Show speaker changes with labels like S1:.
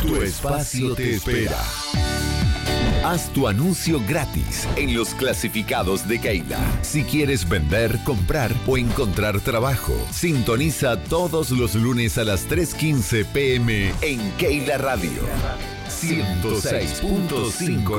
S1: Tu espacio te espera. Haz tu anuncio gratis en los clasificados de Keila. Si quieres vender, comprar o encontrar trabajo, sintoniza todos los lunes a las 3:15 p.m. en Keila Radio 106.5